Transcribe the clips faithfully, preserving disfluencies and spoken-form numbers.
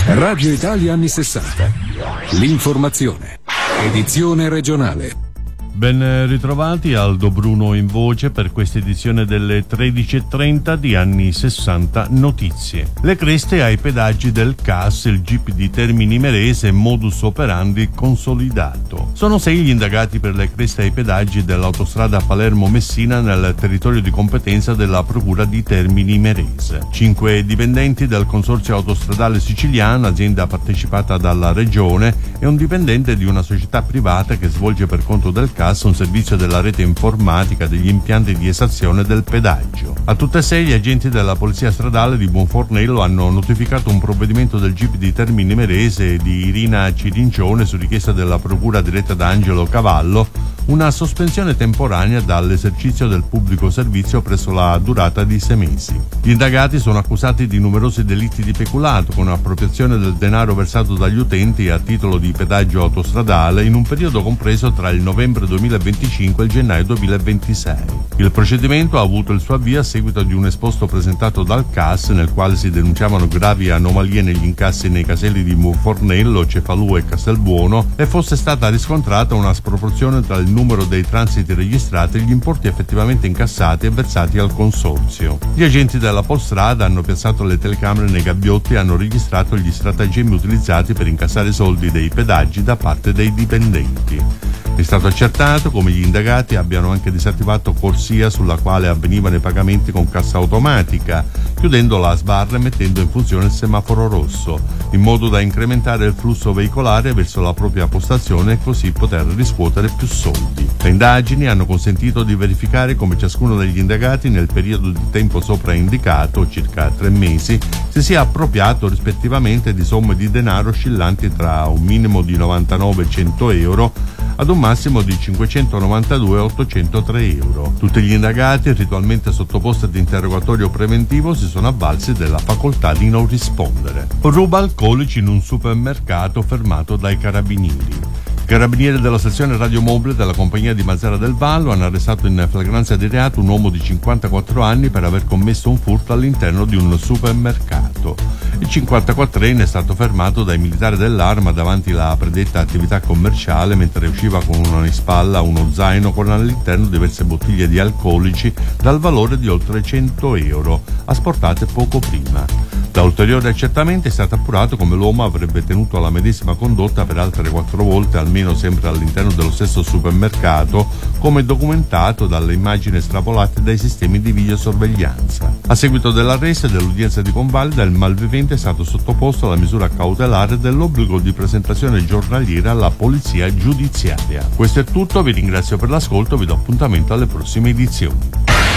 Radio Italia anni sessanta. L'informazione. Edizione regionale. Ben ritrovati, Aldo Bruno in voce per questa edizione delle tredici e trenta di Anni sessanta Notizie. Le creste ai pedaggi del C A S, il G I P di Termini Imerese, modus operandi consolidato. Sono sei gli indagati per le creste ai pedaggi dell'autostrada Palermo-Messina nel territorio di competenza della Procura di Termini Imerese. Cinque dipendenti del Consorzio Autostradale Siciliano, azienda partecipata dalla Regione, e un dipendente di una società privata che svolge per conto del C A S un servizio della rete informatica degli impianti di esazione del pedaggio. A tutte e sei gli agenti della Polizia Stradale di Buonfornello hanno notificato un provvedimento del G I P di Termini Imerese e di Irina Cirincione su richiesta della Procura diretta da Angelo Cavallo, una sospensione temporanea dall'esercizio del pubblico servizio presso la durata di sei mesi. Gli indagati sono accusati di numerosi delitti di peculato con appropriazione del denaro versato dagli utenti a titolo di pedaggio autostradale in un periodo compreso tra il novembre duemilaventicinque e il gennaio duemilaventisei. Il procedimento ha avuto il suo avvio a seguito di un esposto presentato dal C A S nel quale si denunciavano gravi anomalie negli incassi nei caselli di Buonfornello, Cefalù e Castelbuono e fosse stata riscontrata una sproporzione tra il numero dei transiti registrati e gli importi effettivamente incassati e versati al consorzio. Gli agenti della Polstrada hanno piazzato le telecamere nei gabbiotti e hanno registrato gli stratagemmi utilizzati per incassare soldi dei pedaggi da parte dei dipendenti. È stato accertato come gli indagati abbiano anche disattivato corsia sulla quale avvenivano i pagamenti con cassa automatica, chiudendo la sbarra e mettendo in funzione il semaforo rosso, in modo da incrementare il flusso veicolare verso la propria postazione e così poter riscuotere più soldi. Le indagini hanno consentito di verificare come ciascuno degli indagati nel periodo di tempo sopra indicato, circa tre mesi, si sia appropriato rispettivamente di somme di denaro oscillanti tra un minimo di novantanove e cento euro ad un massimo di cinquecentonovantadue e ottocentotre euro. Tutti gli indagati, ritualmente sottoposti ad interrogatorio preventivo, si sono avvalsi della facoltà di non rispondere. Ruba alcolici in un supermercato fermato dai carabinieri. I carabinieri della sezione radiomobile della compagnia di Mazara del Vallo hanno arrestato in flagranza di reato un uomo di cinquantaquattro anni per aver commesso un furto all'interno di un supermercato. Il cinquantaquattrenne è stato fermato dai militari dell'Arma davanti alla predetta attività commerciale mentre usciva con una in spalla uno zaino con all'interno diverse bottiglie di alcolici dal valore di oltre cento euro, asportate poco prima. Da ulteriori accertamenti è stato appurato come l'uomo avrebbe tenuto la medesima condotta per altre quattro volte, almeno sempre all'interno dello stesso supermercato, come documentato dalle immagini estrapolate dai sistemi di videosorveglianza. A seguito dell'arresto e dell'udienza di convalida, il malvivente è stato sottoposto alla misura cautelare dell'obbligo di presentazione giornaliera alla polizia giudiziaria. Questo è tutto, vi ringrazio per l'ascolto e vi do appuntamento alle prossime edizioni.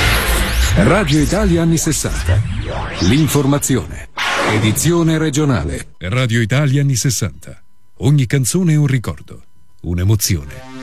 Radio Italia anni sessanta. L'informazione. Edizione regionale. Radio Italia anni sessanta. Ogni canzone è un ricordo, un'emozione.